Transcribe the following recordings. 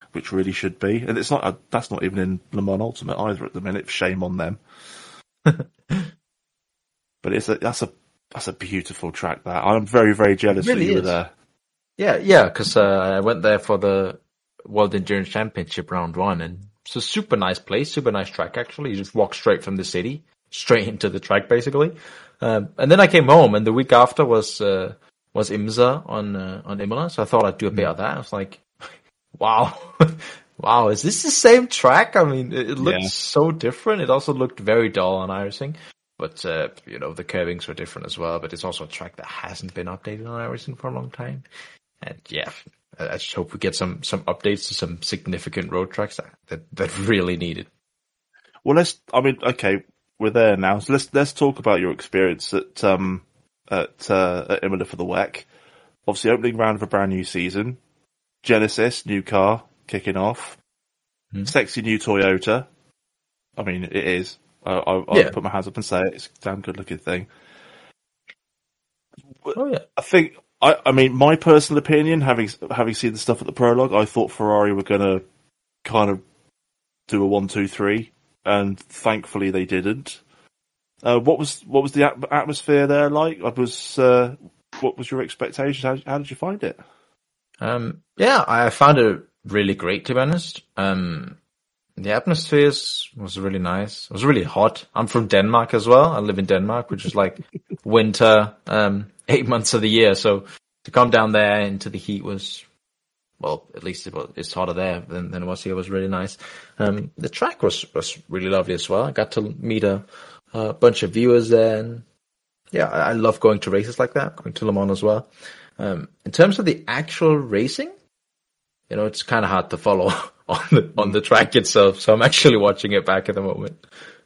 which really should be. And it's not that's not even in Le Mans Ultimate either at the minute. Shame on them. But that's a beautiful track. That I'm very, very jealous that you were there. Yeah, because I went there for the World Endurance Championship round 1, and it's a super nice place, super nice track actually. You just walk straight from the city, straight into the track basically. And then I came home, and the week after was IMSA on Imola, so I thought I'd do a bit of that. I was like, wow, wow, is this the same track? I mean, it looked so different. It also looked very dull on iRacing. But, the curvings were different as well. But it's also a track that hasn't been updated on iRacing for a long time. And yeah, I just hope we get some updates to some significant road tracks that really need it. Well, we're there now. So let's talk about your experience at Imola for the WEC. Obviously, opening round of a brand new season. Genesis, new car, kicking off. Sexy new Toyota. I mean, it is. I'll put my hands up and say it. It's a damn good looking thing. Oh yeah. I think, I mean, my personal opinion, having seen the stuff at the prologue, I thought Ferrari were going to kind of do a 1-2-3, and thankfully they didn't. What was the atmosphere there like? What was your expectations? How did you find it? Yeah, I found it really great, to be honest. The atmosphere was really nice. It was really hot. I'm from Denmark as well. I live in Denmark, which is like winter, 8 months of the year. So to come down there into the heat was, well, at least it's hotter there than it was here. It was really nice. The track was really lovely as well. I got to meet a bunch of viewers there. And yeah, I love going to races like that, going to Le Mans as well. In terms of the actual racing, it's kind of hard to follow on the track itself, so I'm actually watching it back at the moment.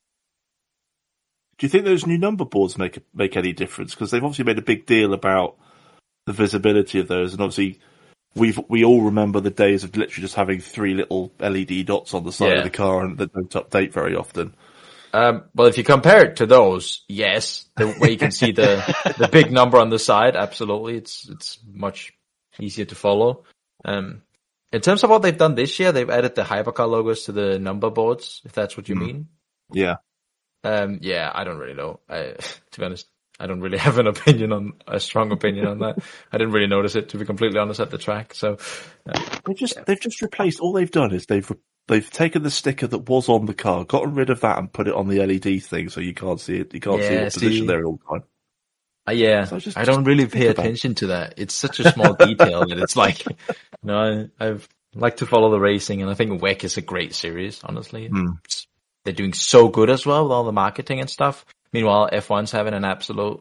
Do you think those new number boards make any difference? Because they've obviously made a big deal about the visibility of those, and obviously we all remember the days of literally just having 3 little LED dots on the side of the car and that don't update very often. Well, if you compare it to those, yes, where you can see the big number on the side, absolutely, it's much easier to follow. In terms of what they've done this year, they've added the hypercar logos to the number boards, if that's what you mean. Yeah. Yeah, I don't really know. To be honest, I don't really have a strong opinion on that. I didn't really notice it, to be completely honest, at the track. So they've just replaced. All they've done is they've taken the sticker that was on the car, gotten rid of that, and put it on the LED thing, so you can't see it. You can't see what position they're in all the time. Yeah, so I don't really pay attention to that. It's such a small detail that it's like, I've like to follow the racing, and I think WEC is a great series, honestly. They're doing so good as well with all the marketing and stuff. Meanwhile, F1's having an absolute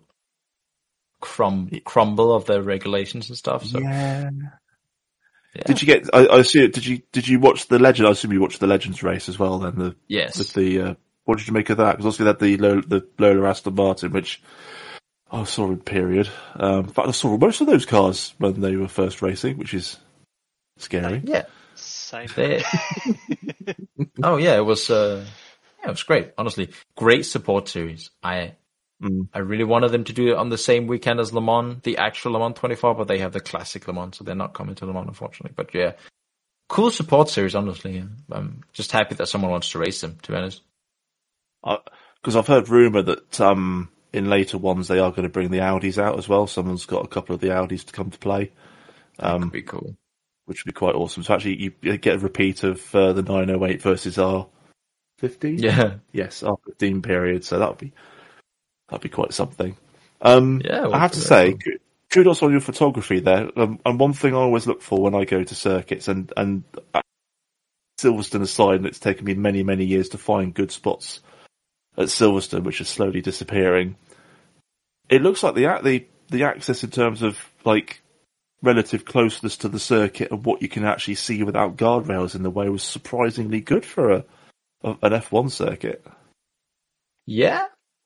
crumble of their regulations and stuff. So. Yeah. Did you get? I see it. Did you watch the Legend? I assume you watched the Legends race as well. Then yes. With the what did you make of that? Because obviously they had the Lola Aston Martin, which I saw in period. In fact, I saw most of those cars when they were first racing, which is scary. Yeah. Same. Oh yeah, it was great. Honestly, great support series. I really wanted them to do it on the same weekend as Le Mans, the actual Le Mans 24, but they have the classic Le Mans, so they're not coming to Le Mans, unfortunately. But yeah, cool support series, honestly. I'm just happy that someone wants to race them, to be honest. Because I've heard rumour that in later ones they are going to bring the Audis out as well. Someone's got a couple of the Audis to come to play. That could be cool. Which would be quite awesome. So actually you get a repeat of the 908 versus R15? Yeah. Yes, R15 period, so that'd be quite something. Yeah, I have to say, kudos on your photography there. And one thing I always look for when I go to circuits, and Silverstone aside, and it's taken me many, many years to find good spots at Silverstone, which is slowly disappearing. It looks like the access in terms of like relative closeness to the circuit and what you can actually see without guardrails in the way was surprisingly good for an F1 circuit. Yeah.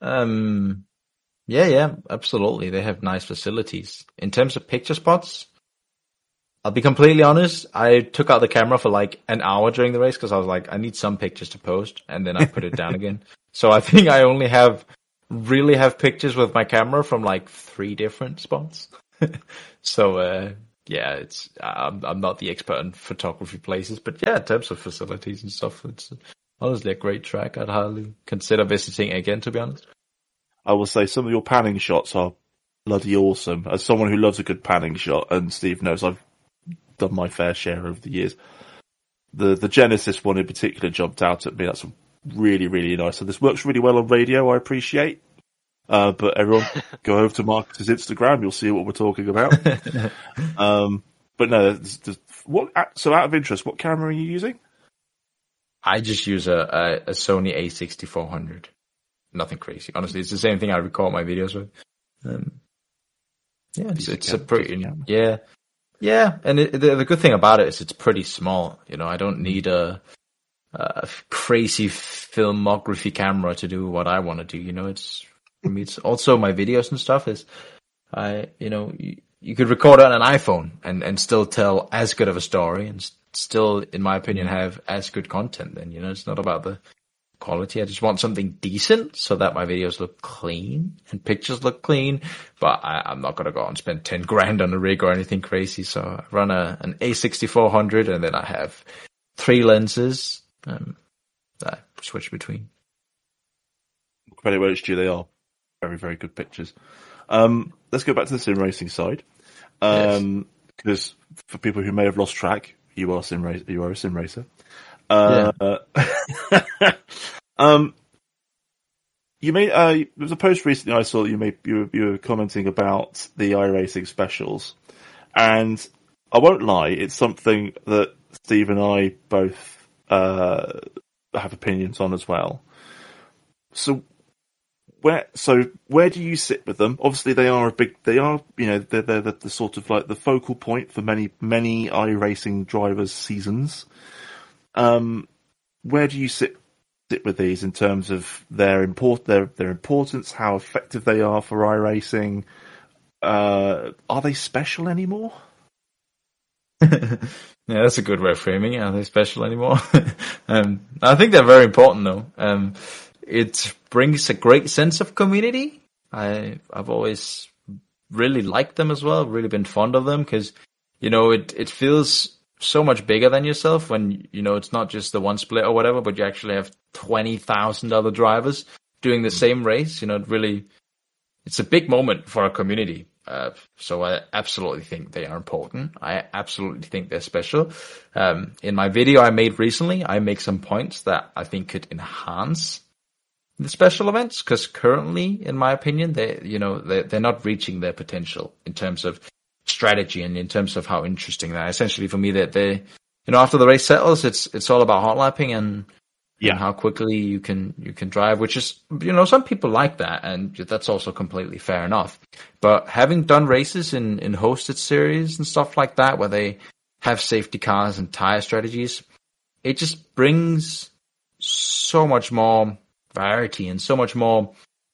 Yeah, absolutely. They have nice facilities. In terms of picture spots, I'll be completely honest, I took out the camera for like an hour during the race because I was like, I need some pictures to post, and then I put it down again. So I think I only have pictures with my camera from like 3 different spots. So, it's I'm not the expert in photography places, but yeah, in terms of facilities and stuff, it's honestly a great track. I'd highly consider visiting again, to be honest. I will say some of your panning shots are bloody awesome. As someone who loves a good panning shot, and Steve knows I've done my fair share over the years, the Genesis one in particular jumped out at me. That's really, really nice. So this works really well on radio, I appreciate. But everyone, go over to Marcus's Instagram. You'll see what we're talking about. But no, so out of interest, what camera are you using? I just use a Sony A6400. Nothing crazy. Honestly, it's the same thing I record my videos with. Yeah, it's a pretty, yeah. And the good thing about it is it's pretty small. You know, I don't need a crazy filmography camera to do what I want to do. You know, for me, it's also my videos and stuff is, you could record on an iPhone and still tell as good of a story and still, in my opinion, have as good content. Then, you know, it's not about the quality. I just want something decent so that my videos look clean and pictures look clean, but I'm not going to go out and spend 10 grand on a rig or anything crazy. So I run an A6400 and then I have 3 lenses that I switch between. Credit where it's due, they are very, very good pictures. Let's go back to the sim racing side. Because for people who may have lost track, you are a sim racer. You made there was a post recently I saw that you were commenting about the iRacing specials, and I won't lie, it's something that Steve and I both have opinions on as well. So where do you sit with them? Obviously, they're the sort of like the focal point for many iRacing drivers' seasons. Where do you sit with these in terms of their importance, how effective they are for iRacing? Are they special anymore? Yeah, that's a good way of framing it. Are they special anymore? I think they're very important though. It brings a great sense of community. I've always really liked them as well, really been fond of them because, you know, it feels so much bigger than yourself when, you know, it's not just the one split or whatever, but you actually have 20,000 other drivers doing the same race. You know, it's a big moment for our community. So I absolutely think they are important. I absolutely think they're special. In my video I made recently, I make some points that I think could enhance the special events, because currently, in my opinion, they're not reaching their potential in terms of strategy and in terms of how interesting they are. Essentially, for me, that they, after the race settles, it's all about hot lapping and how quickly you can drive, which is, some people like that, and that's also completely fair enough. But having done races in hosted series and stuff like that, where they have safety cars and tire strategies, it just brings so much more variety and so much more,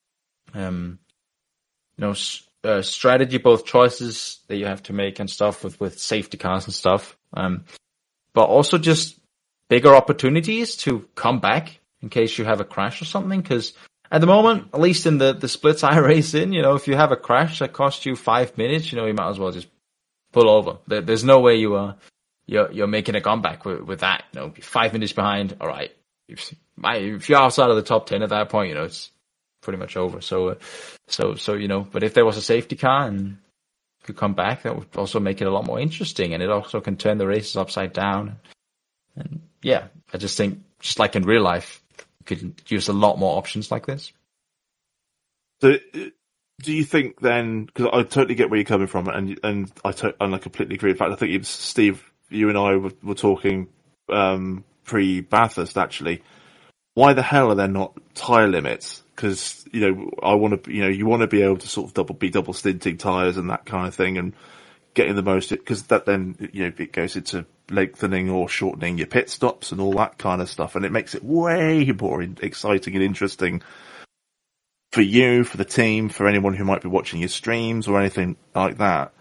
strategy, both choices that you have to make and stuff with safety cars and stuff. But also just bigger opportunities to come back in case you have a crash or something. Because at the moment, at least in the splits I race in, if you have a crash that costs you 5 minutes, you might as well just pull over. There's no way you're making a comeback with that. 5 minutes behind. All right. If you're outside of the top 10 at that point, it's pretty much over. So, but if there was a safety car and could come back, that would also make it a lot more interesting, and it also can turn the races upside down. And yeah, I just think, just like in real life, you could use a lot more options like this. So, do you think then? Because I totally get where you're coming from, and I completely agree. In fact, I think it's Steve, you and I were talking pre-Bathurst actually. Why the hell are there not tyre limits? Because, I want to, you want to be able to sort of double stinting tyres and that kind of thing, and getting the most, because that then, it goes into lengthening or shortening your pit stops and all that kind of stuff, and it makes it way more exciting and interesting for you, for the team, for anyone who might be watching your streams or anything like that.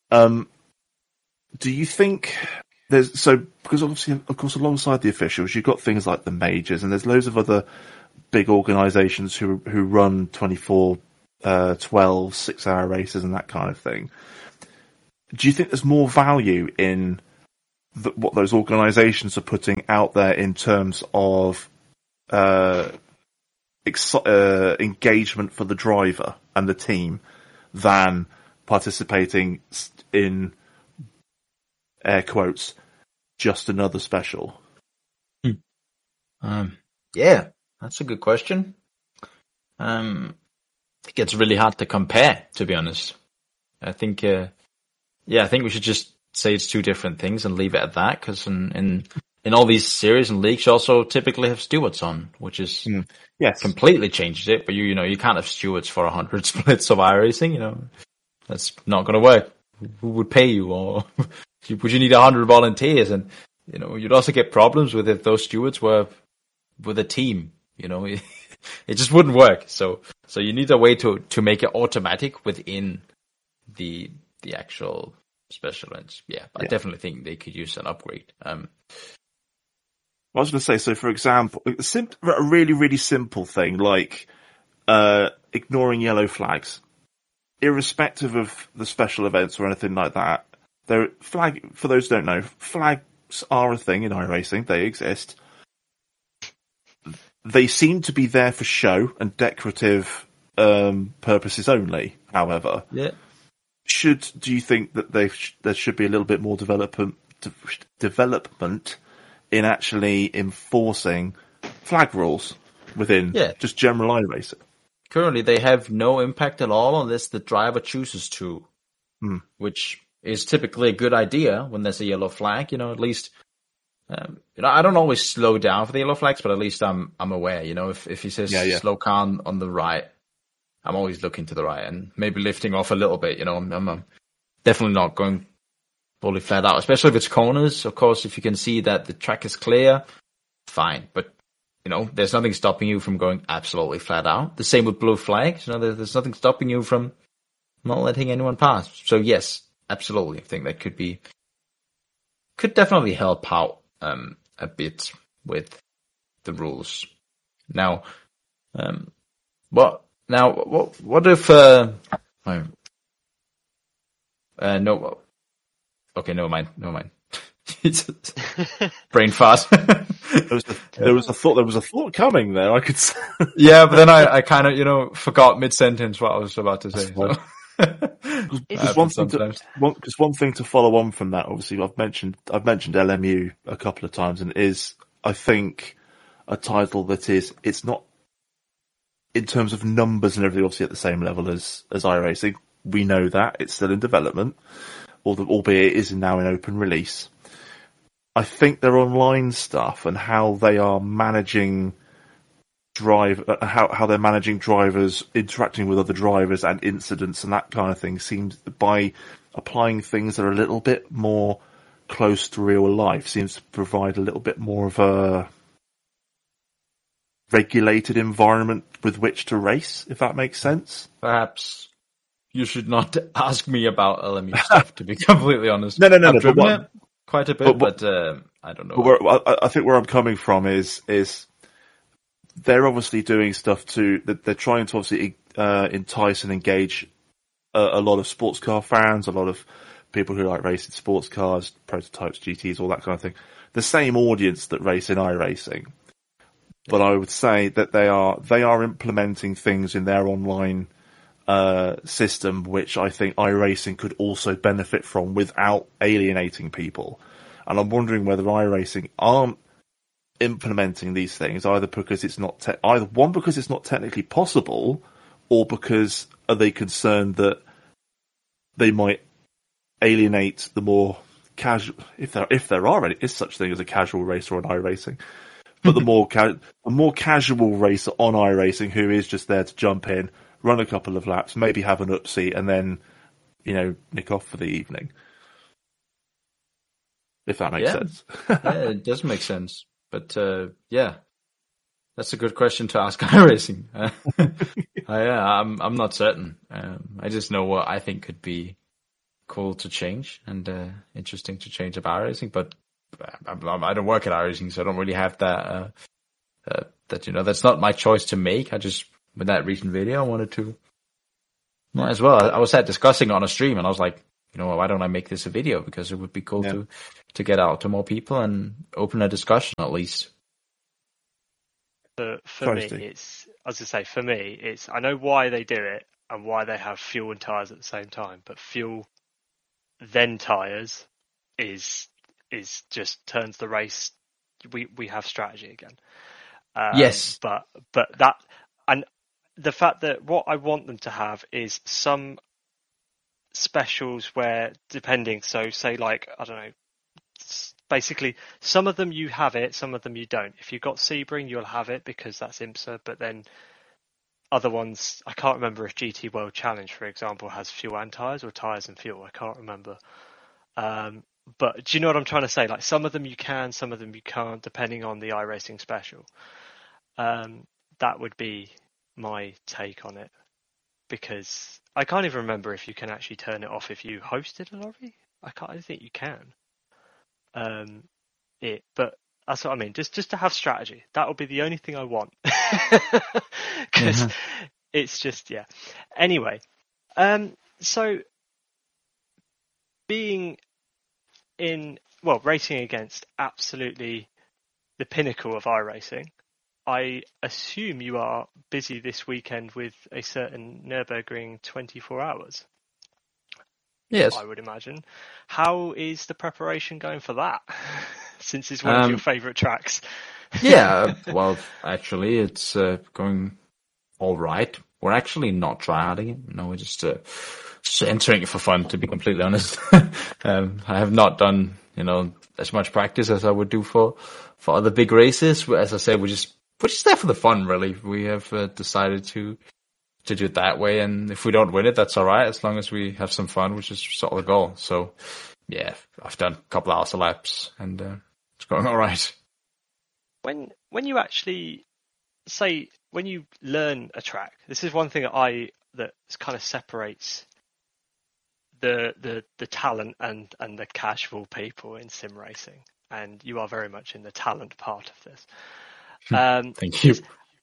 Do you think because obviously, of course, alongside the officials, you've got things like the majors, and there's loads of other big organisations who run 24, 12, 6-hour races and that kind of thing. do you think there's more value in what those organisations are putting out there in terms of engagement for the driver and the team than participating in, air quotes, just another special? Yeah, that's a good question. I think it's really hard to compare, to be honest. I think, I think we should just say it's two different things and leave it at that, because in all these series and leagues, you also typically have stewards on, which is completely changes it. But you can't have stewards for 100 splits of iRacing. That's not going to work. Who would pay you, or would you need 100 volunteers? And you'd also get problems with if those stewards were with a team. It just wouldn't work. So you need a way to make it automatic within the actual special events. I definitely think they could use an upgrade. I was going to say, so for example, a really, really simple thing like ignoring yellow flags, irrespective of the special events or anything like that. For those who don't know, flags are a thing in iRacing. They exist. They seem to be there for show and decorative purposes only. However, do you think that there should be a little bit more development in actually enforcing flag rules within just general iRacing? Currently, they have no impact at all unless the driver chooses to, which is typically a good idea when there's a yellow flag. At least. I don't always slow down for the yellow flags, but at least I'm aware. If he says slow down on the right, I'm always looking to the right and maybe lifting off a little bit. I'm definitely not going fully flat out, especially if it's corners. Of course, if you can see that the track is clear, fine. But there's nothing stopping you from going absolutely flat out. The same with blue flags. There's nothing stopping you from not letting anyone pass. So yes, absolutely, I think that could definitely help out a bit with the rules. Now, what if no, okay, never mind. Brain fart. There was a thought coming there. I could say. Yeah, but then I kind of forgot mid sentence what I was about to say. So. Because one thing to follow on from that, obviously, I've mentioned LMU a couple of times, and I think a title that it's not in terms of numbers and everything, obviously at the same level as iRacing. We know that it's still in development, albeit it is now in open release. I think their online stuff and how they are managing how they're managing drivers, interacting with other drivers and incidents and that kind of thing seems, by applying things that are a little bit more close to real life, seems to provide a little bit more of a regulated environment with which to race, if that makes sense. Perhaps you should not ask me about LMU stuff, to be completely honest. No. I've driven it quite a bit, but I don't know. I think where I'm coming from is they're obviously doing stuff they're trying to obviously entice and engage a lot of sports car fans, a lot of people who like racing sports cars, prototypes, GTs, all that kind of thing. The same audience that race in iRacing. But I would say that they are implementing things in their online system which I think iRacing could also benefit from without alienating people. And I'm wondering whether iRacing aren't implementing these things either because it's not because it's not technically possible, or because are they concerned that they might alienate the more casual, if there is such thing as a casual racer on iRacing, but the more casual racer on iRacing who is just there to jump in, run a couple of laps, maybe have an upseat, and then nick off for the evening. If that makes sense. Yeah, it does make sense. But that's a good question to ask iRacing. I'm not certain. I just know what I think could be cool to change and interesting to change about iRacing. But I don't work at iRacing, so I don't really have that. That's not my choice to make. I just, with that recent video, I wanted to. Might as well. I was discussing on a stream, and I was like, why don't I make this a video? Because it would be cool Yeah. to get out to more people and open a discussion at least. For Sorry, me, Steve. it's, as I say, for me, it's, I know why they do it and why they have fuel and tyres at the same time, but fuel, then tyres is just turns the race. We have strategy again. Yes. But that, and the fact that what I want them to have is some specials where, depending, so say like, I don't know, basically some of them you have it, some of them you don't. If you've got Sebring, you'll have it because that's IMSA, but then other ones, I can't remember if GT World Challenge, for example, has fuel and tyres or tyres and fuel. I can't remember. But do you know what I'm trying to say? Like, some of them you can, some of them you can't, depending on the iRacing special. That would be my take on it, because I can't even remember if you can actually turn it off if you hosted a lorry. I don't think you can. But that's what I mean. Just to have strategy. That would be the only thing I want. Because it's just, yeah. Anyway, so being racing against absolutely the pinnacle of iRacing, I assume you are busy this weekend with a certain Nürburgring 24 hours. Yes. I would imagine. How is the preparation going for that? Since it's one of your favourite tracks. Yeah, well, actually, it's going all right. We're actually not tryharding it. No, we're just entering it for fun, to be completely honest. I have not done, as much practice as I would do for other big races. As I said, we're just there for the fun, really. We have decided to do it that way, and if we don't win it, that's all right, as long as we have some fun, which is sort of the goal. So, yeah, I've done a couple of hours of laps, and it's going all right. When you actually say, when you learn a track, this is one thing that kind of separates the talent and the casual people in sim racing, and you are very much in the talent part of this. Thank you.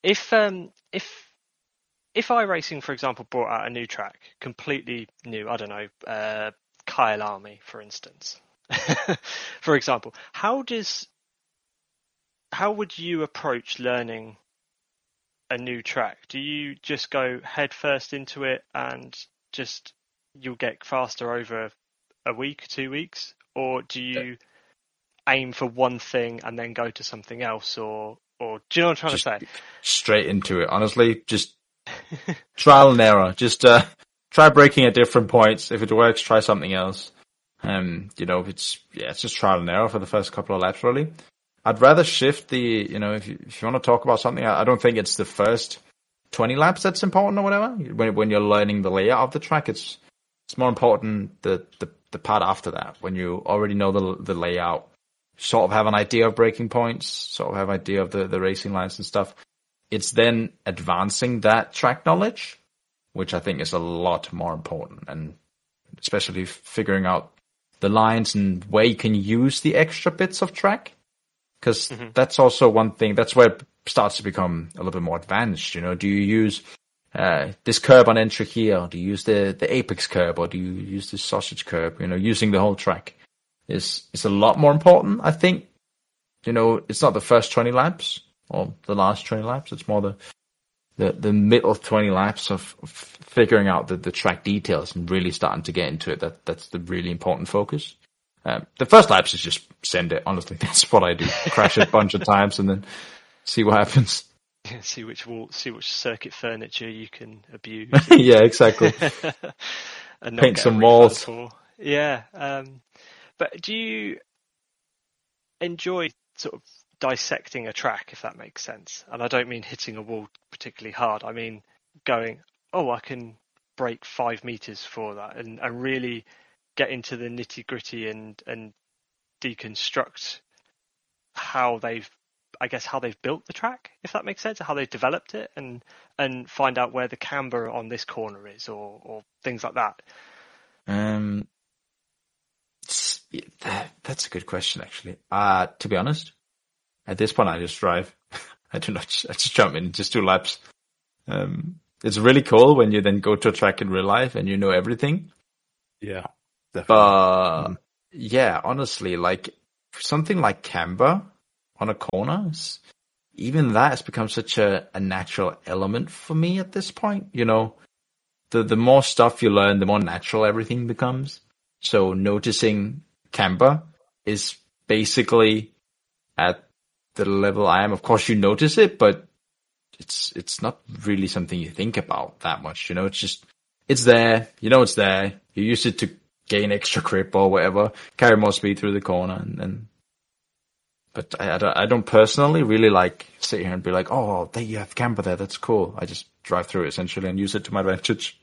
If iRacing, for example, brought out a new track, completely new, I don't know, Kyle Army, for instance, for example, how would you approach learning a new track? Do you just go head first into it and just you'll get faster over a week, 2 weeks, or do you aim for one thing and then go to something else, or do you know what I'm trying to say? Straight into it, honestly, just trial and error. Just try braking at different points. If it works, try something else. It's just trial and error for the first couple of laps, really. I'd rather shift if you want to talk about something, I don't think it's the first 20 laps that's important or whatever. When you're learning the layout of the track, it's more important the part after that, when you already know the layout, sort of have an idea of braking points, sort of have an idea of the racing lines and stuff. It's then advancing that track knowledge, which I think is a lot more important, and especially figuring out the lines and where you can use the extra bits of track. Because that's also one thing, that's where it starts to become a little bit more advanced. Do you use this curb on entry here, or do you use the apex curb, or do you use the sausage curb? Using the whole track is a lot more important, I think. It's not the first 20 laps or the last 20 laps. It's more the middle 20 laps of figuring out the track details and really starting to get into it. That's the really important focus. The first laps is just send it. Honestly, that's what I do. Crash it a bunch of times and then see what happens. See which circuit furniture you can abuse. Yeah, exactly. And paint some walls. Yeah. But do you enjoy sort of dissecting a track, if that makes sense? And I don't mean hitting a wall particularly hard. I mean going, I can brake 5 meters for that, and really get into the nitty gritty and deconstruct how they've built the track, if that makes sense, or how they've developed it, and find out where the camber on this corner is, or things like that. That's a good question, actually. To be honest, at this point, I just drive. I just jump in, just do laps. It's really cool when you then go to a track in real life and you know everything. Yeah. definitely. But yeah, honestly, like something like camber on a corner, even that has become such a natural element for me at this point. You know, the more stuff you learn, the more natural everything becomes. So noticing camber is basically at the level I am. Of course, you notice it, but it's not really something you think about that much. You know, it's there. You know, it's there. You use it to gain extra grip or whatever, carry more speed through the corner, but I don't personally really like sit here and be like, oh, there you have camber there. That's cool. I just drive through it essentially and use it to my advantage.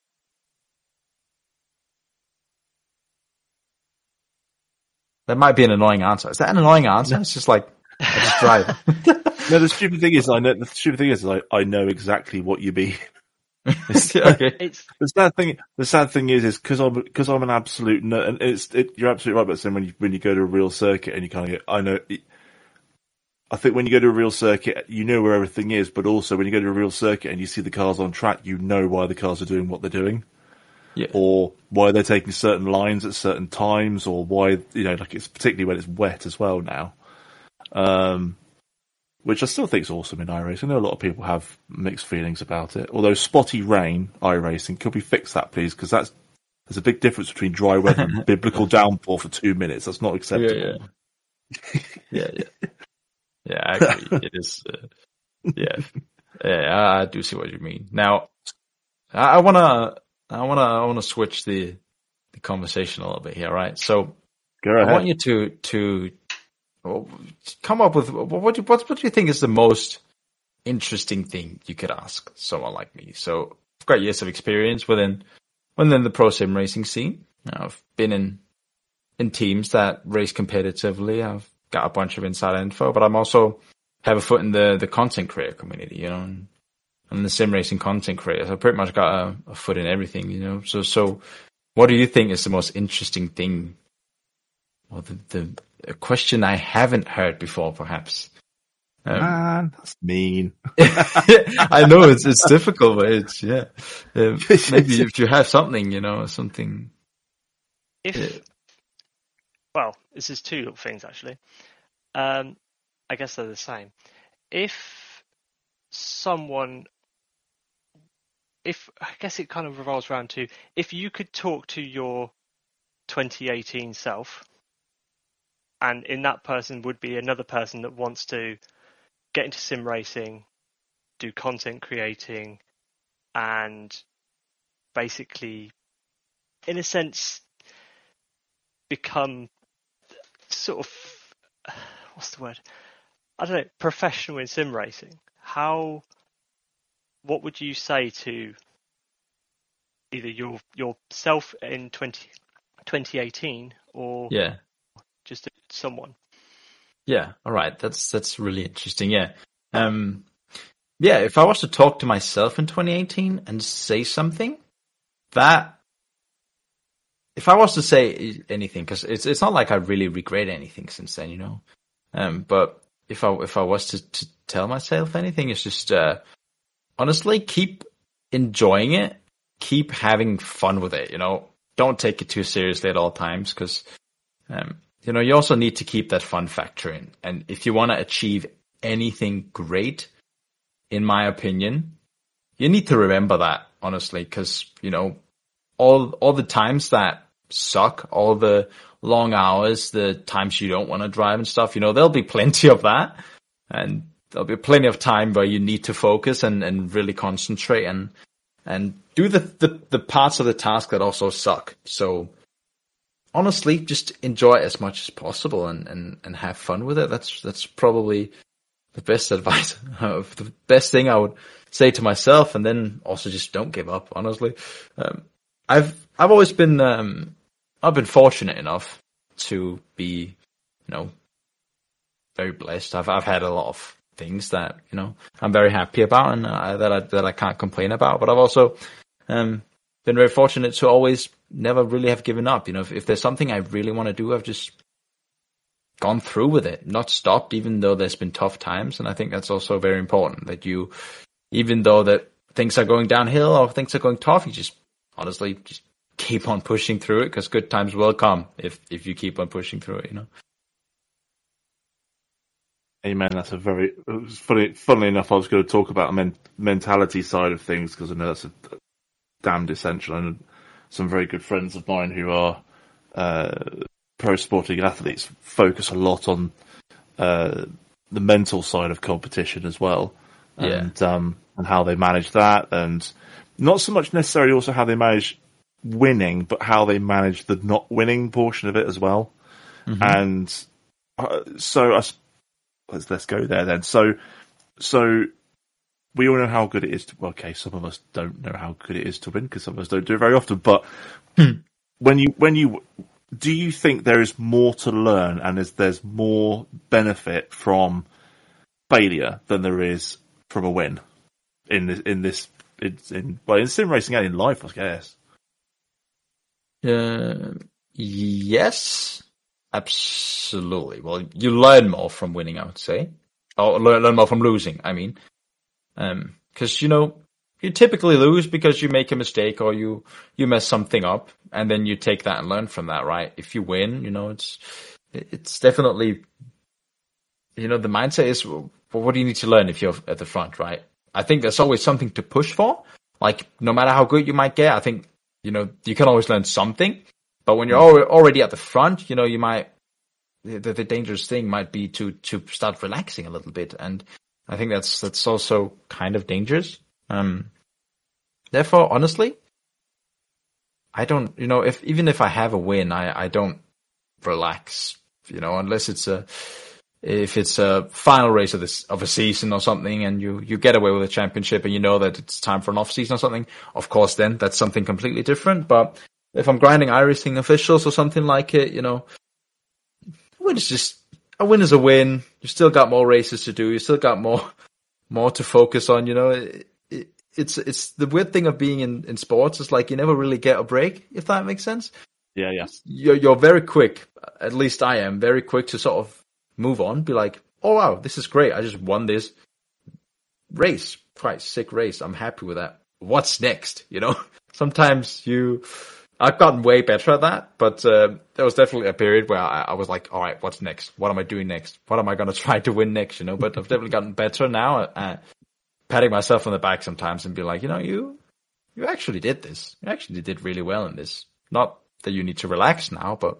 That might be an annoying answer. Is that an annoying answer? No. It's just like, I just drive. No, the stupid thing is, I know exactly what you mean. Okay. The sad thing is because I'm an absolute nerd, and you're absolutely right. But then when you go to a real circuit and you kind of I think when you go to a real circuit, you know where everything is, but also when you go to a real circuit and you see the cars on track, you know why the cars are doing what they're doing. Yeah. Or why they're taking certain lines at certain times, or why, like it's particularly when it's wet as well now. Which I still think is awesome in iRacing. I know a lot of people have mixed feelings about it. Although spotty rain iRacing, could we fix that, please? Because there's a big difference between dry weather and biblical downpour for 2 minutes. That's not acceptable. Yeah, I agree. It is. I do see what you mean. Now, I wanna switch the conversation a little bit here, right? So, go ahead. I want you to come up with what do you think is the most interesting thing you could ask someone like me? So, I've got years of experience within the pro sim racing scene. I've been in teams that race competitively. I've got a bunch of inside info, but I'm also have a foot in the content creator community, you know, and the sim racing content creators. I've pretty much got a foot in everything, you know. So what do you think is the most interesting thing? Or the question I haven't heard before, perhaps. Man, that's mean. I know it's difficult, but it's maybe if you have something, you know, something. Well, this is two little things actually. I guess they're the same. I guess it kind of revolves around to, if you could talk to your 2018 self, and in that person would be another person that wants to get into sim racing, do content creating, and basically, in a sense, become sort of, what's the word? I don't know, professional in sim racing. What would you say to either yourself in 2018 or just someone? Yeah, all right. That's really interesting. Yeah. If I was to talk to myself in 2018 and say something, that if I was to say anything, because it's not like I really regret anything since then, you know. But if I was to tell myself anything, it's just honestly keep enjoying it, keep having fun with it. You know, don't take it too seriously at all times, because you know, you also need to keep that fun factor in. And if you want to achieve anything great, in my opinion, you need to remember that, honestly, because, you know, all the times that suck, all the long hours, the times you don't want to drive and stuff, you know, there'll be plenty of that. And there'll be plenty of time where you need to focus and really concentrate and do the parts of the task that also suck. So honestly, just enjoy it as much as possible and have fun with it. That's probably the best advice, the best thing I would say to myself. And then also just don't give up, honestly. I've always been, I've been fortunate enough to be, you know, very blessed. I've had a lot of things that, you know, I'm very happy about and that I can't complain about. But I've also been very fortunate to always never really have given up. You know, if there's something I really want to do, I've just gone through with it, not stopped, even though there's been tough times. And I think that's also very important, that you, even though that things are going downhill or things are going tough, you just honestly just keep on pushing through it, because good times will come if you keep on pushing through it, Amen. That's a very funnily enough, I was going to talk about the mentality side of things, because I know that's a damned essential, and some very good friends of mine who are pro sporting athletes focus a lot on the mental side of competition as well, and how they manage that, and not so much necessarily also how they manage winning, but how they manage the not winning portion of it as well. Mm-hmm. And so let's go there then. So we all know how good it is to. Well, okay, some of us don't know how good it is to win, because some of us don't do it very often. But when you do you think there is more to learn, and there's more benefit from failure than there is from a win in sim racing and in life, I guess? Yes, absolutely. Well, you learn more from winning, I would say, or learn more from losing. I mean, because you typically lose because you make a mistake or you mess something up, and then you take that and learn from that, right? If you win, it's definitely, the mindset is, well, what do you need to learn if you're at the front, right? I think there's always something to push for. Like, no matter how good you might get, I think, you can always learn something. But when you're already at the front, you might, the dangerous thing might be to start relaxing a little bit. And I think that's also kind of dangerous. Therefore, honestly, I don't, even if I have a win, I don't relax, unless if it's a final race of a season or something, and you get away with a championship, and you know that it's time for an off season or something. Of course, then that's something completely different. But if I'm grinding iRacing officials or something like it, a win is a win. You still got more races to do. You still got more to focus on. It's the weird thing of being in sports. It's like you never really get a break, if that makes sense. Yeah. You're very quick. At least I am very quick to sort of move on, be like, oh wow, this is great. I just won this race. Quite sick race. I'm happy with that. What's next? Sometimes I've gotten way better at that, but there was definitely a period where I was like, all right, what's next? What am I doing next? What am I going to try to win next? But I've definitely gotten better now at patting myself on the back sometimes and be like, you actually did this. You actually did really well in this. Not that you need to relax now, but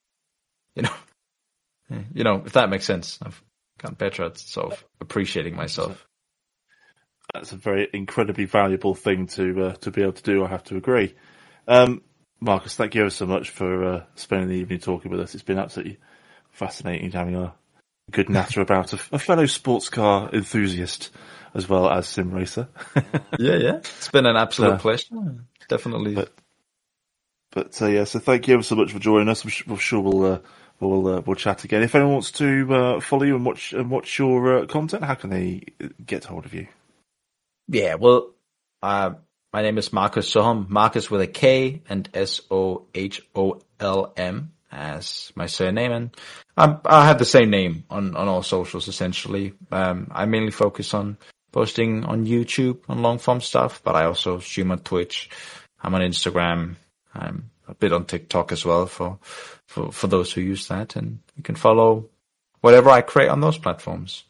if that makes sense. I've gotten better at sort of appreciating myself. That's a very incredibly valuable thing to be able to do. I have to agree. Marcus, thank you ever so much for spending the evening talking with us. It's been absolutely fascinating having a good natter about a fellow sports car enthusiast as well as sim racer. Yeah. It's been an absolute pleasure. Definitely. But so thank you ever so much for joining us. I'm sure we'll chat again. If anyone wants to follow you and watch your content, how can they get hold of you? Yeah, well, my name is Marcus Soholm, Marcus with a K and Soholm as my surname, and I have the same name on all socials essentially. I mainly focus on posting on YouTube on long form stuff, but I also stream on Twitch. I'm on Instagram. I'm a bit on TikTok as well for those who use that, and you can follow whatever I create on those platforms.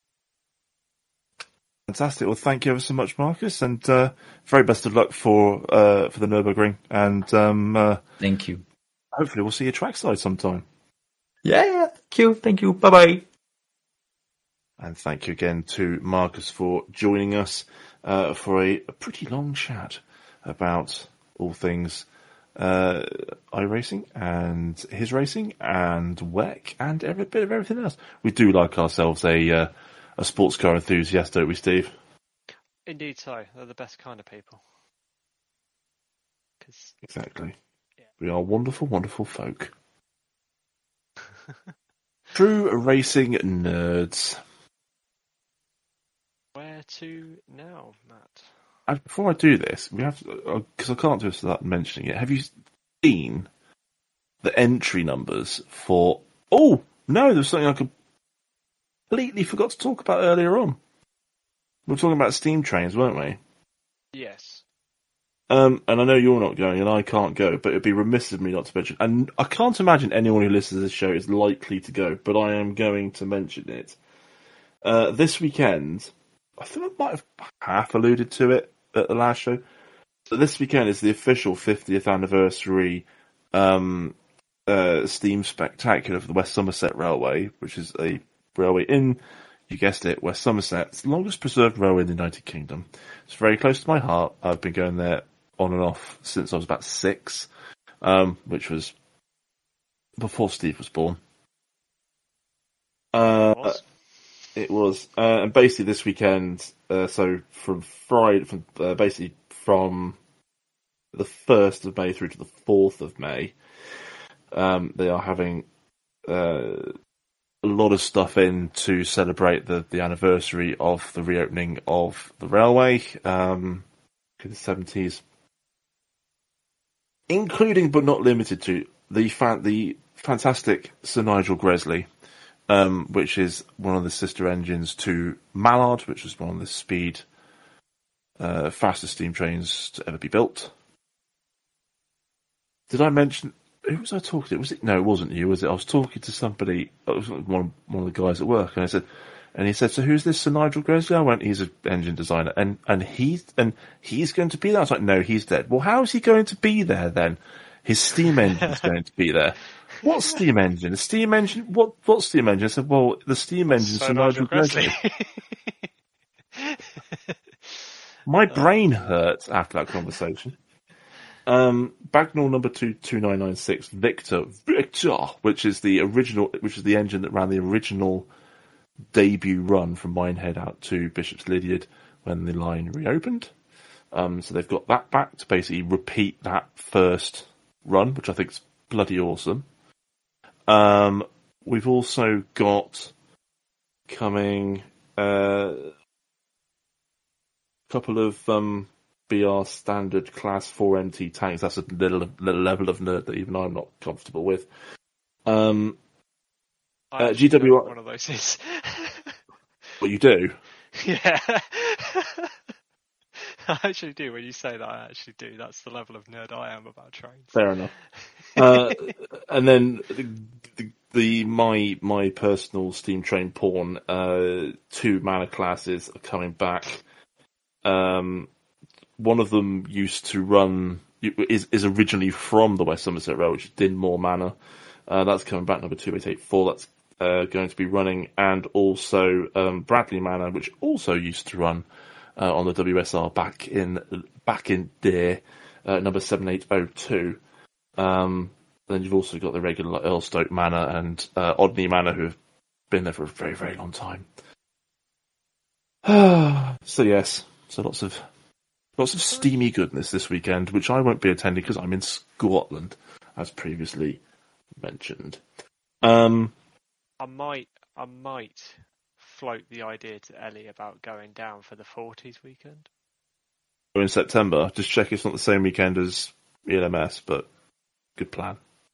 Fantastic. Well, thank you ever so much, Marcus, and very best of luck for the Nürburgring. And thank you. Hopefully, we'll see you trackside sometime. Yeah. Thank you. Bye bye. And thank you again to Marcus for joining us for a pretty long chat about all things iRacing and his racing and WEC and every bit of everything else. We do like ourselves a sports car enthusiast, don't we, Steve? Indeed so. They're the best kind of people. Exactly. Yeah. We are wonderful, wonderful folk. True racing nerds. Where to now, Matt? Before I do this, we have because I can't do this without mentioning it. Have you seen the entry numbers for? Oh no, there's something I completely forgot to talk about earlier on. We were talking about steam trains, weren't we? Yes. And I know you're not going, and I can't go, but it'd be remiss of me not to mention. And I can't imagine anyone who listens to this show is likely to go, but I am going to mention it. This weekend, I think I might have half alluded to it at the last show. But this weekend is the official 50th anniversary Steam Spectacular for the West Somerset Railway, which is a railway in, you guessed it, West Somerset. It's the longest preserved railway in the United Kingdom. It's very close to my heart. I've been going there on and off since I was about 6, which was before Steve was born. It was, and basically this weekend, so from Friday, basically from the 1st of May through to the 4th of May, they are having a lot of stuff in to celebrate the anniversary of the reopening of the railway in the 70s. Including but not limited to the fantastic Sir Nigel Gresley, which is one of the sister engines to Mallard, which was one of the speed fastest steam trains to ever be built. Did I mention who was I talking to? Was it? No, it wasn't you, was it? I was talking to somebody. It was one of the guys at work, and he said, "So who's this Sir Nigel Gresley?" I went, "He's an engine designer, and he's going to be there." I was like, "No, he's dead." Well, how is he going to be there then? His steam engine's going to be there. What steam engine? A steam engine? What steam engine? I said, "Well, the steam engine Sir Nigel Gresley." My brain hurt after that conversation. Bagnall number 2996 Victor, which is the engine that ran the original debut run from Minehead out to Bishop's Lydeard when the line reopened. So they've got that back to basically repeat that first run, which I think is bloody awesome. We've also got coming a couple of BR standard class 4MT tanks. That's a little level of nerd that even I'm not comfortable with. GWR. One of those is. What you do? Yeah. I actually do. When you say that, I actually do. That's the level of nerd I am about trains. Fair enough. And then my personal steam train porn, 2 mana classes are coming back. One of them is originally from the West Somerset Railway, which is Dinmore Manor. That's coming back, number 2884. That's going to be running, and also Bradley Manor, which also used to run on the WSR back in Deer, number 7802. Then you've also got the regular Earlstoke Manor and Odney Manor, who have been there for a very, very long time. So yes, lots of steamy goodness this weekend, which I won't be attending because I'm in Scotland, as previously mentioned. I might float the idea to Ellie about going down for the 40s weekend. In September, just check it's not the same weekend as ELMS, but good plan.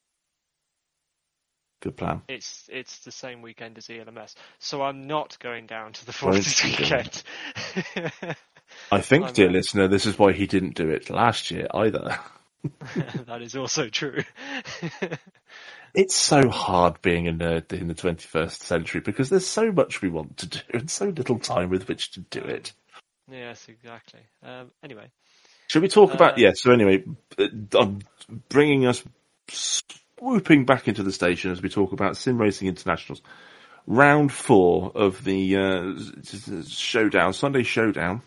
Good plan. It's the same weekend as ELMS, so I'm not going down to the 40s weekend. I think, dear listener, this is why he didn't do it last year either. That is also true. It's so hard being a nerd in the 21st century because there's so much we want to do and so little time with which to do it. Yes, exactly. Anyway. Should we talk about... So anyway, I'm bringing us swooping back into the station as we talk about Sim Racing Internationals. Round 4 of the showdown, Sunday showdown.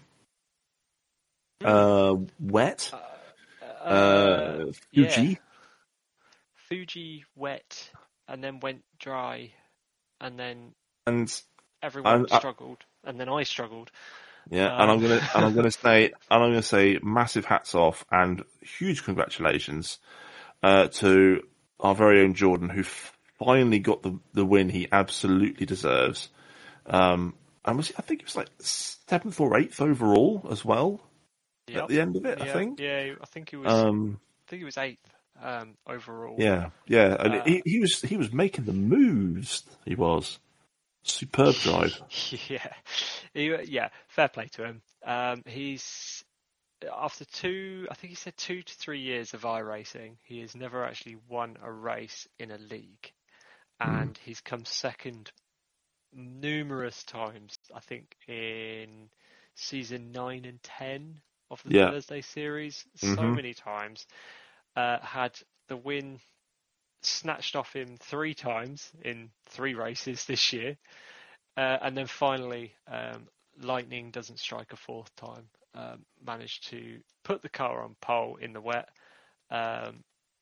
Wet. Fuji. Yeah. Fuji wet, and then went dry, and then everyone struggled, and then I struggled. Yeah, and I'm gonna say massive hats off and huge congratulations to our very own Jordan, who finally got the win he absolutely deserves. And I think it was like 7th or 8th overall as well. Yep. At the end of it, I think. Yeah, I think it was. I think it was 8th overall. Yeah, and he was making the moves. He was superb drive. Yeah, fair play to him. He's after I think he said 2 to 3 years of iRacing, he has never actually won a race in a league, and he's come second numerous times. I think in season 9 and 10 of the Thursday series, so many times. Had the win snatched off him 3 times in 3 races this year, and then finally, lightning doesn't strike a 4th time. Managed to put the car on pole in the wet, and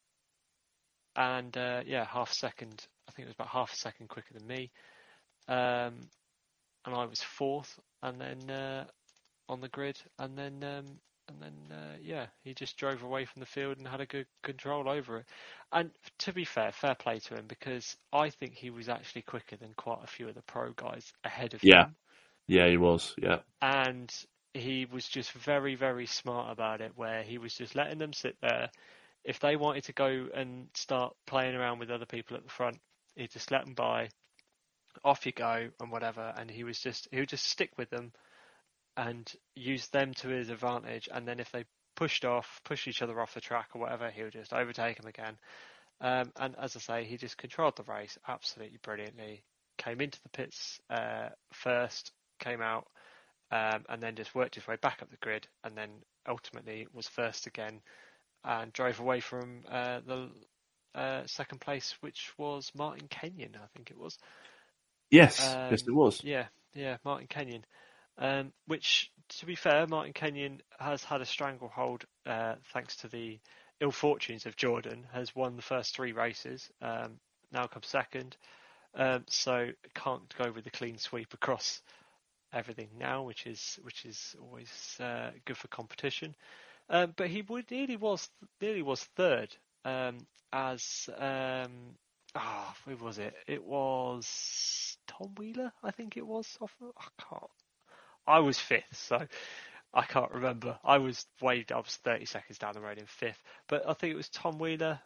half a second. I think it was about half a second quicker than me, and I was 4th, and then on the grid, and then he just drove away from the field and had a good control over it. And to be fair play to him, because I think he was actually quicker than quite a few of the pro guys ahead of him. Yeah, he was. Yeah, and he was just very, very smart about it, where he was just letting them sit there. If they wanted to go and start playing around with other people at the front, he'd just let them by, off you go, and whatever. And he would just stick with them and use them to his advantage. And then if they pushed each other off the track or whatever, he would just overtake them again. And as I say, he just controlled the race absolutely brilliantly. Came into the pits first, came out, and then just worked his way back up the grid, and then ultimately was first again, and drove away from the second place, which was Martin Kenyon, I think it was. Yes, yes it was. Yeah, Martin Kenyon. Which, to be fair, Martin Kenyon has had a stranglehold thanks to the ill fortunes of Jordan. Has won the first 3 races, now comes second, so can't go with the clean sweep across everything now, which is always good for competition. But he nearly was third, as who was it? It was Tom Wheeler, I think it was. I was 5th, so I can't remember. I was 30 seconds down the road in 5th, but I think it was Tom Wheeler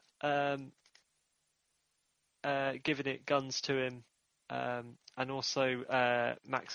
giving it guns to him, and also Max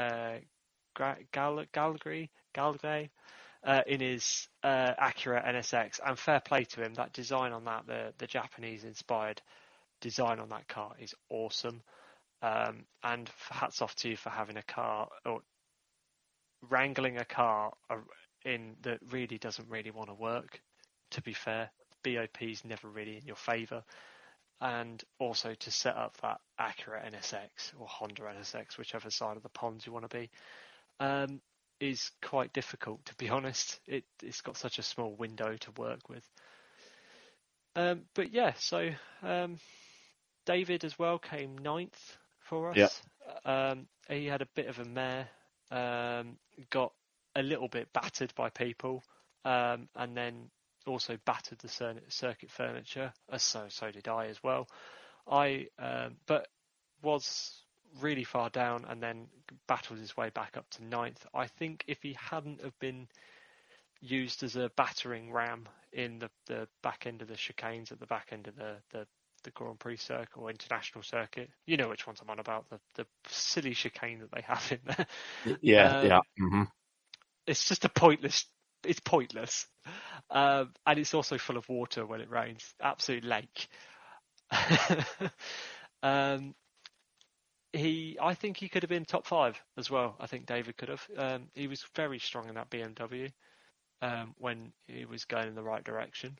Gallagher in his Acura NSX. And fair play to him. That design on that, the Japanese-inspired design on that car is awesome. And hats off to you for having a car, or wrangling a car in that really doesn't really want to work. To be fair, BOP's never really in your favour. And also to set up that Acura NSX or Honda NSX, whichever side of the pond you want to be, is quite difficult, to be honest. It's got such a small window to work with. But yeah, so David as well came 9th for us. Yeah. He had a bit of a mare, got a little bit battered by people, and then also battered the circuit furniture, so did I as well. But was really far down, and then battled his way back up to 9th. I think if he hadn't have been used as a battering ram in the back end of the chicanes at the back end of the Grand Prix circuit or international circuit, you know which ones I'm on about, the silly chicane that they have in there. Yeah. Mm-hmm. It's just it's pointless. And it's also full of water when it rains. Absolute lake. I think he could have been top 5 as well. I think David could have. He was very strong in that BMW when he was going in the right direction.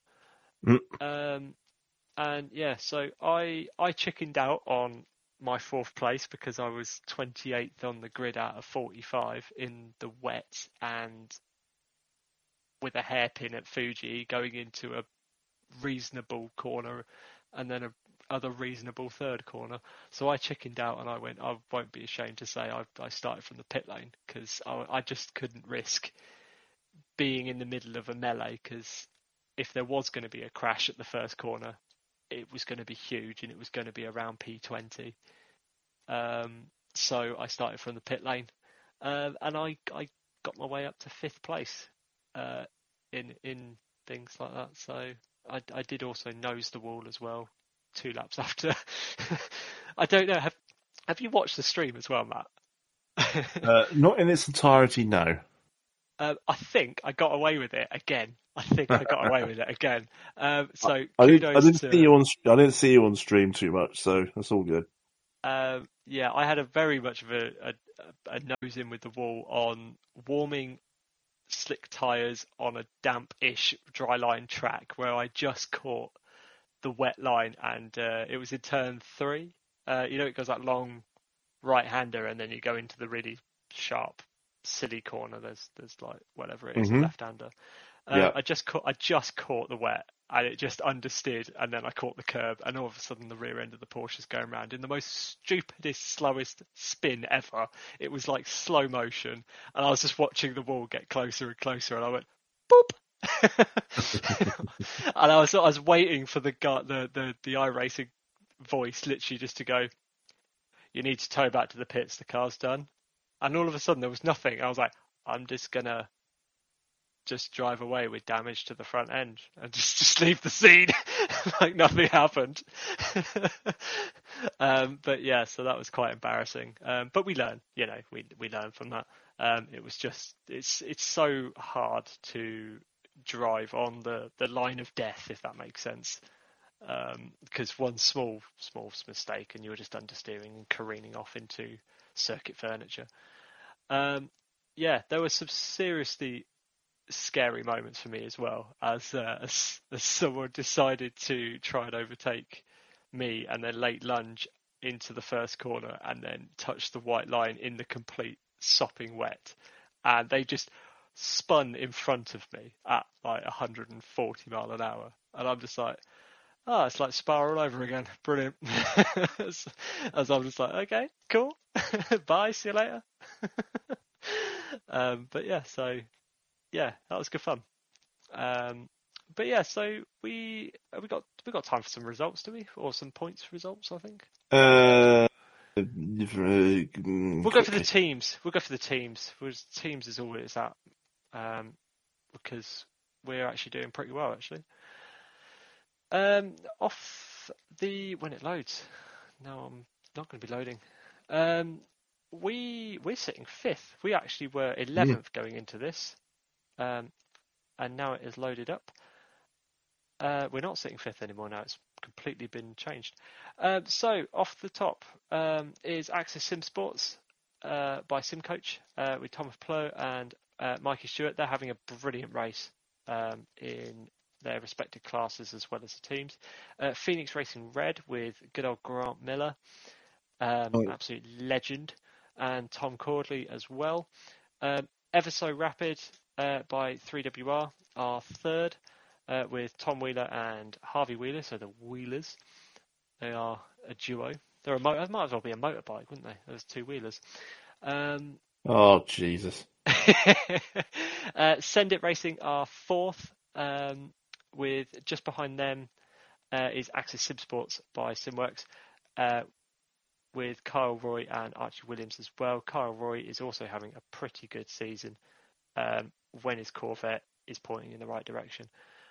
And yeah, so I chickened out on my 4th place because I was 28th on the grid out of 45 in the wet, and with a hairpin at Fuji going into a reasonable corner and then a other reasonable 3rd corner. So I chickened out and I won't be ashamed to say I started from the pit lane because I just couldn't risk being in the middle of a melee, because if there was going to be a crash at the first corner, it was going to be huge and it was going to be around P20. So I started from the pit lane, and I got my way up to 5th place in things like that. So I did also nose the wall as well 2 laps after. I don't know. Have you watched the stream as well, Matt? Not in its entirety, no. I think I got away with it again. So I kudos didn't to. see you on. I didn't see you on stream too much, so that's all good. Yeah, I had a very much of a nose in with the wall on warming slick tyres on a damp-ish dry line track where I just caught the wet line, and it was in turn 3. It goes that long right-hander, and then you go into the really sharp, silly corner. There's like whatever it is, Mm-hmm. left-hander. Yeah. I just caught the wet, and it just understeered, and then I caught the curb, and all of a sudden the rear end of the Porsche is going around in the most stupidest, slowest spin ever. It was like slow motion, and I was just watching the wall get closer and closer, and I went boop. And I was waiting for the iRacing voice literally just to go, "You need to tow back to the pits. The car's done." And all of a sudden there was nothing. I was like, "I'm just gonna just drive away with damage to the front end and just leave the scene like nothing happened." But yeah, so that was quite embarrassing. But we learn, we learn from that. It was just it's so hard to drive on the line of death, if that makes sense. Because one small mistake and you were just understeering and careening off into circuit furniture. Yeah, there were some seriously scary moments for me as well, as someone decided to try and overtake me and then late lunge into the first corner and then touch the white line in the complete sopping wet, and they just spun in front of me at like 140 mile an hour, and I'm just like, it's like Spa all over again. Brilliant. as I'm just like, okay, cool. Bye, see you later. But yeah, so yeah, that was good fun. But yeah, so we got time for some results, do we? Or some points results, I think. We'll go for the teams. Teams is always that, because we're actually doing pretty well, actually. When it loads. No, I'm not going to be loading. We're sitting 5th. We actually were 11th going into this, and now it is loaded up. We're not sitting 5th anymore now. It's completely been changed. So off the top is Access Sim Sports by SimCoach with Thomas Plow and Mikey Stewart. They're having a brilliant race in their respective classes as well as the teams. Phoenix Racing Red with good old Grant Miller, absolute legend, and Tom Cordley as well. Ever So Rapid by 3WR are 3rd with Tom Wheeler and Harvey Wheeler, so the Wheelers. They are a duo. It might as well be a motorbike, wouldn't they? There's 2 wheelers. Oh, Jesus. Send It Racing are 4th, with just behind them is Access Sim Sports by Simworks, with Kyle Roy and Archie Williams as well. Kyle Roy is also having a pretty good season when his Corvette is pointing in the right direction.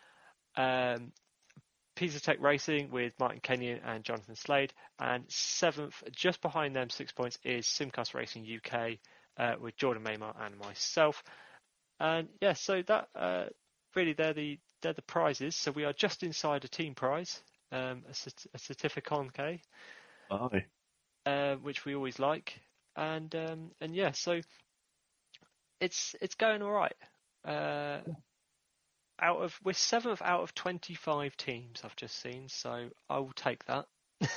Pizza Tech Racing with Martin Kenyon and Jonathan Slade, and 7th, just behind them, 6 points, is Simcast Racing UK with Jordan Maymar and myself. And yeah, so that really they're the prizes. So we are just inside a team prize, a Certificon, which we always like, and yeah, so it's going all right. We're 7th out of 25 teams I've just seen, so I will take that.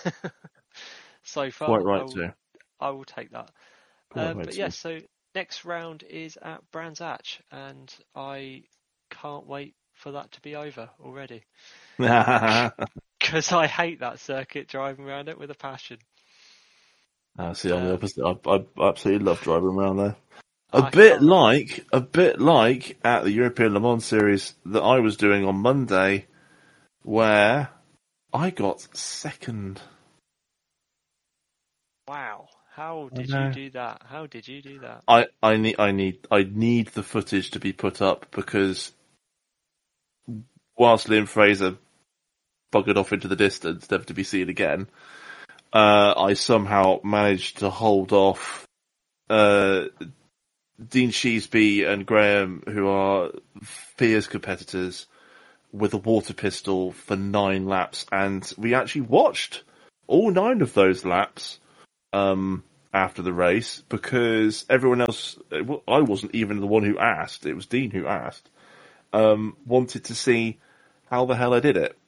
So far, Quite right too. I will take that. But yeah, so next round is at Brands Hatch, and I can't wait for that to be over already. Because I hate that circuit, driving around it with a passion. See, I'm the opposite. I absolutely love driving around there. A bit like at the European Le Mans Series that I was doing on Monday, where I got 2nd. Wow. How did you do that? I need the footage to be put up, because whilst Liam Fraser buggered off into the distance, never to be seen again, I somehow managed to hold off Dean Sheesby and Graham, who are fierce competitors, with a water pistol for 9 laps, and we actually watched all 9 of those laps after the race, because everyone else, I wasn't even the one who asked, it was Dean who asked, wanted to see how the hell I did it.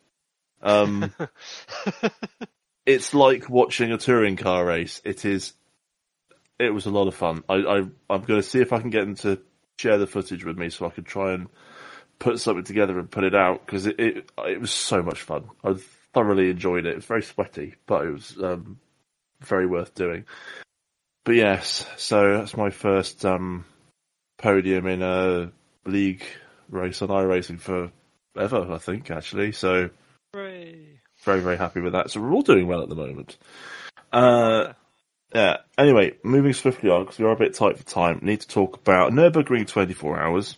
It's like watching a touring car race. It was a lot of fun. I'm going to see if I can get them to share the footage with me so I can try and put something together and put it out, because it was so much fun. I thoroughly enjoyed it. It was very sweaty, but it was very worth doing. But yes, so that's my first podium in a league race on iRacing for ever, I think, actually. So Hooray. very, very happy with that. So we're all doing well at the moment. Yeah. Anyway, moving swiftly on, because we are a bit tight for time, need to talk about Nürburgring 24 Hours.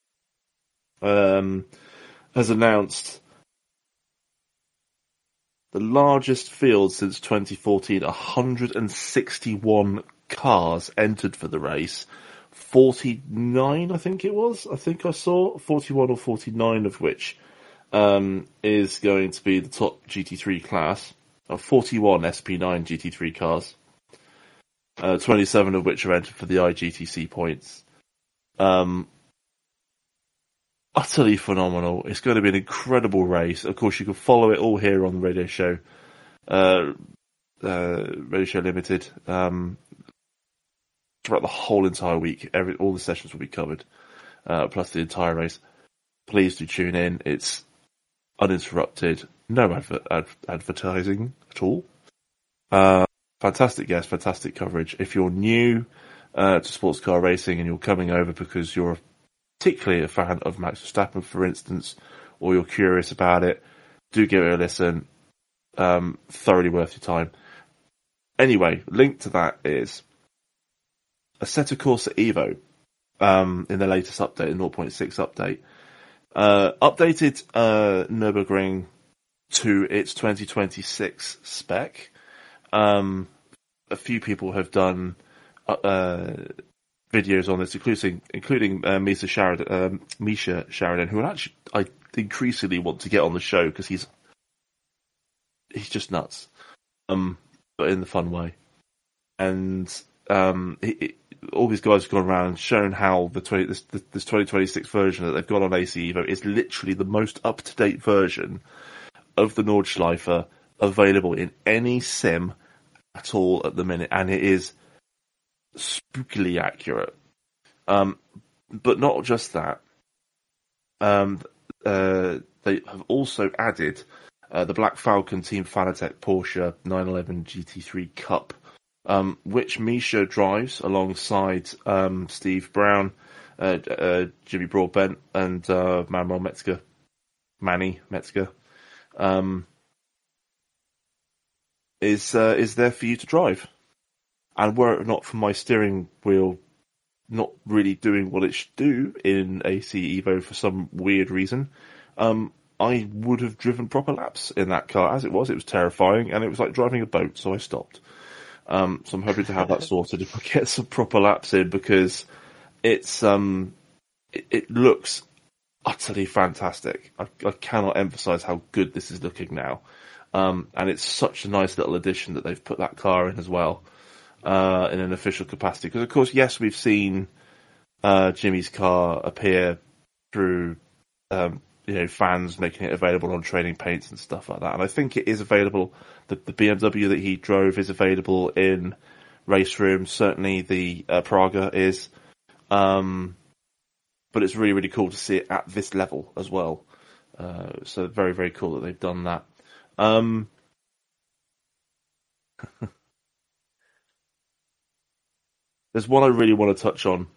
Has announced the largest field since 2014. 161 cars entered for the race. 49, I think it was. I think I saw 41 or 49 of which is going to be the top GT3 class. 41 SP9 GT3 cars. 27 of which are entered for the IGTC points. Utterly phenomenal. It's going to be an incredible race. Of course, you can follow it all here on the Radio Show Limited. Throughout the whole entire week, all the sessions will be covered, plus the entire race. Please do tune in. It's uninterrupted, no advertising at all. Fantastic guests, fantastic coverage. If you're new to sports car racing and you're coming over because you're particularly a fan of Max Verstappen, for instance, or you're curious about it, do give it a listen. Thoroughly worth your time. Anyway, link to that is Assetto Corsa Evo in the latest update, the 0.6 update. Updated Nürburgring to its 2026 spec. A few people have done videos on this, including Misha Sheridan, who actually I increasingly want to get on the show because he's just nuts, but in the fun way. And all these guys have gone around and shown how this 2026 version that they've got on AC Evo is literally the most up-to-date version of the Nordschleife available in any sim at all at the minute, and it is spookily accurate. But not just that. They have also added the Black Falcon Team Fanatec Porsche 911 GT3 Cup, which Misha drives alongside Steve Brown, Jimmy Broadbent, and Manny Metzger. Is there for you to drive. And were it not for my steering wheel not really doing what it should do in AC Evo for some weird reason, I would have driven proper laps in that car. As it was terrifying, and it was like driving a boat, so I stopped. So I'm hoping to have that sorted if I get some proper laps in, because it's it looks utterly fantastic. I cannot emphasize how good this is looking now. And it's such a nice little addition that they've put that car in as well, in an official capacity. Because of course, yes, we've seen Jimmy's car appear through fans making it available on training paints and stuff like that. And I think it is available. The BMW that he drove is available in race rooms. Certainly the Praga is. But it's really, really cool to see it at this level as well. So very, very cool that they've done that. There's one I really want to touch on.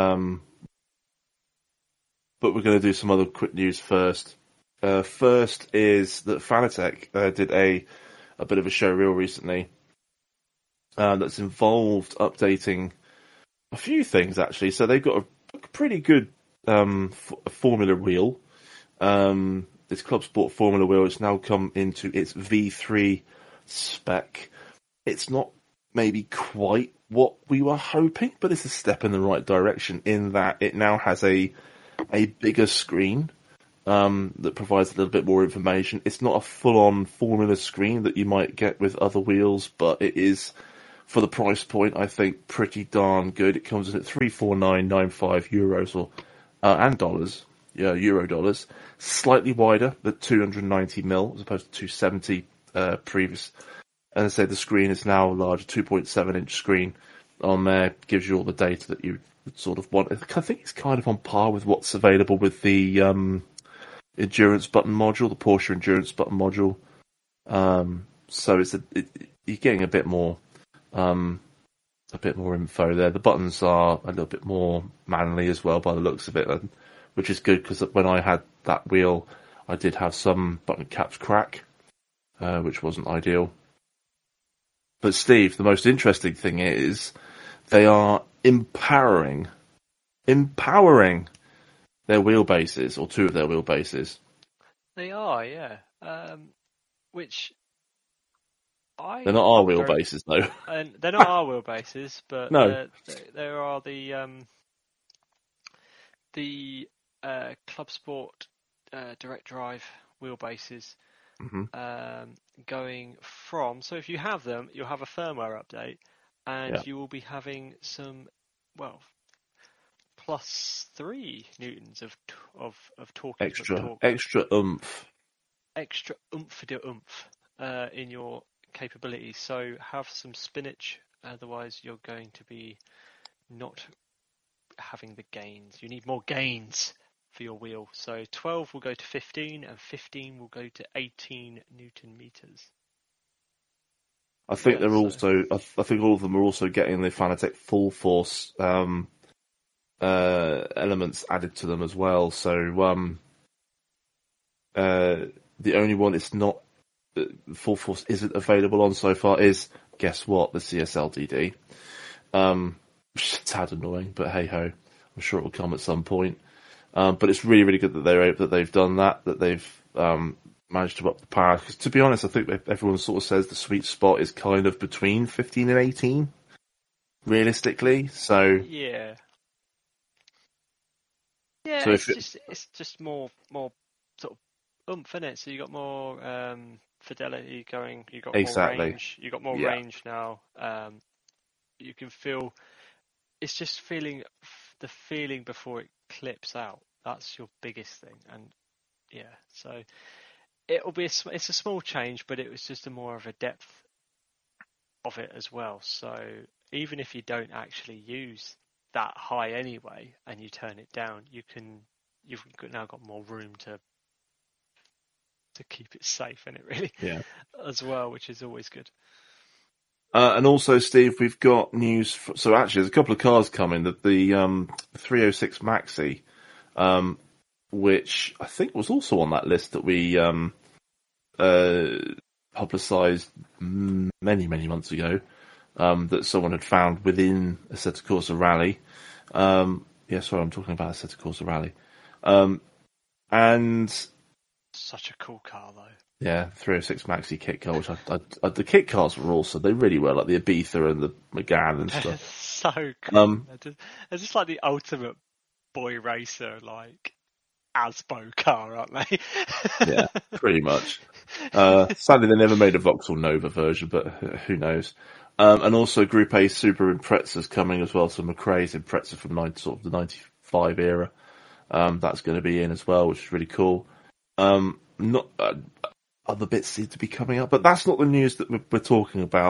But we're going to do some other quick news first. First is that Fanatec did a bit of a showreel recently that's involved updating a few things, actually. So they've got a pretty good Formula wheel. This Club Sport Formula wheel has now come into its V3 spec. It's not maybe quite what we were hoping, but it's a step in the right direction in that it now has a bigger screen that provides a little bit more information. It's not a full-on formula screen that you might get with other wheels, but it is, for the price point, I think pretty darn good. It comes in at €349.95 or and dollars, euro dollars, slightly wider at 290mm as opposed to 270 previous. And I say the screen is now a larger 2.7-inch screen on there. Gives you all the data that you would sort of want. I think it's kind of on par with what's available with the endurance button module, the Porsche endurance button module. So you're getting a bit more info there. The buttons are a little bit more manly as well by the looks of it, which is good because when I had that wheel, I did have some button caps crack, which wasn't ideal. But Steve, the most interesting thing is they are empowering their wheelbases, or two of their wheelbases. They are, yeah. Which they're not our wheelbases, though. And they're not our wheelbases, but no. there are the Club Sport direct drive wheelbases. Mm-hmm. Going from, so if you have them, you'll have a firmware update, and you will be having some, +3 newtons of torque, extra oomph in your capabilities. So have some spinach, otherwise you're going to be not having the gains. You need more gains for your wheel. So 12 will go to 15 and 15 will go to 18 Newton meters. I think they're also, I think all of them are also getting the Fanatec full force elements added to them as well. So the only one it's not full force isn't available on so far is, guess what, the CSL-DD. Which is tad annoying, but hey ho, I'm sure it will come at some point. But it's really, really good that they've done that they've managed to up the power. Because to be honest, I think everyone sort of says the sweet spot is kind of between 15 and 18, realistically. So yeah, so it's just more sort of oomph in it. So you got more fidelity going. You got more range. You got more range now. You can feel. It's just feeling the feeling before it clips out. That's your biggest thing, and so it'll be it's a small change, but it was just a more of a depth of it as well. So even if you don't actually use that high anyway, and you turn it down, you've now got more room to keep it safe in it, really, as well, which is always good. And also, Steve, we've got news. So actually, there's a couple of cars coming. The 306 Maxi, which I think was also on that list that we publicised many, many months ago, that someone had found within Assetto Corsa Rally. Sorry, I'm talking about Assetto Corsa Rally. And such a cool car, though. Yeah, 306 Maxi kit car, which the kit cars were also, they really were, like the Ibiza and the Megane and stuff. So cool. They're just like the ultimate boy racer, like Asbo car, aren't they? Yeah, pretty much. Sadly, they never made a Vauxhall Nova version, but who knows. And also Group A Super Impreza's coming as well, so McRae's Impreza from the 95 era. That's going to be in as well, which is really cool. Other bits seem to be coming up, but that's not the news that we're talking about.